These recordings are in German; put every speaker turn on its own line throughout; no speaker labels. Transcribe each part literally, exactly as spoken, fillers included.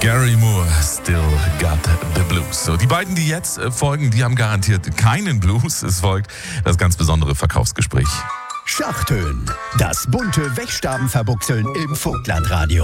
Gary Moore, Still Got the Blues. So, die beiden, die jetzt äh, folgen, die haben garantiert keinen Blues. Es folgt das ganz besondere Verkaufsgespräch.
Schachtönen, das bunte Wegstabenverbuchseln im Vogtlandradio.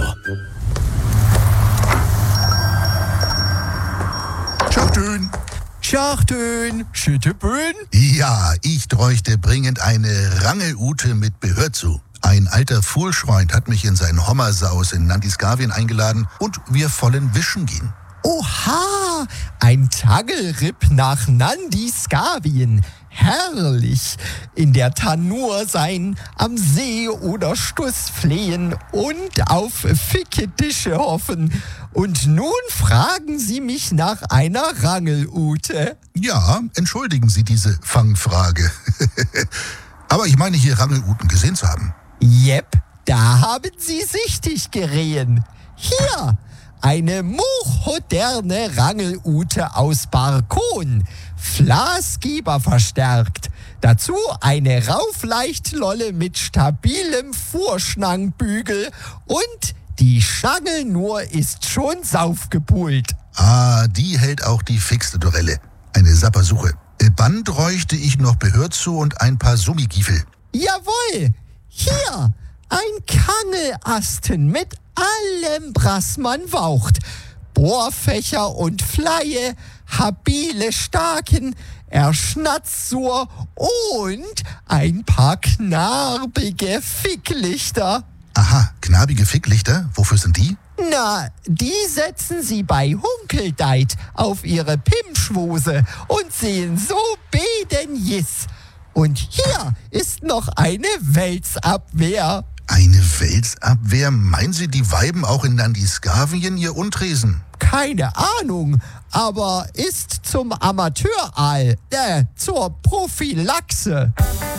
Schachtön.
Schachtön, Schüttebön.
Ja, ich bräuchte dringend eine Rangelute mit Behörzu. Ein alter Fuhlschreund hat mich in sein Hommersaus in Nandiskavien eingeladen und wir vollen Wischen gehen.
Oha, ein Tagelripp nach Nandiskavien. Herrlich. In der Tanur sein, am See oder Stuss flehen und auf Fickedische hoffen. Und nun fragen Sie mich nach einer Rangelute.
Ja, entschuldigen Sie diese Fangfrage. Aber ich meine hier Rangeluten gesehen zu haben.
Jep, da haben Sie sichtig gerehen. Hier, eine mochmoderne Rangelute aus Barkon, Flasgeber verstärkt. Dazu eine Raufleichtlolle mit stabilem Vorschnangbügel und die Schangelnur ist schon saufgepult.
Ah, die hält auch die fixte Dorelle. Eine Sappersuche. Band bräuchte ich noch Behörzu und ein paar Summigiefel.
Jawohl, hier, ein Kangelasten mit allem, was man braucht. Bohrfächer und Fleie, habile Staken, Erschnatzsur und ein paar knarbige Ficklichter.
Aha, knabige Ficklichter, wofür sind die?
Na, die setzen Sie bei Hunkeldeit auf Ihre Pimmschwose und sehen so bedenjiss. Und hier ist noch eine Wälzabwehr.
Eine Wälzabwehr? Meinen Sie, die weiben auch in Nandiskavien ihr Untresen?
Keine Ahnung, aber ist zum Amateuraal, äh, zur Prophylaxe.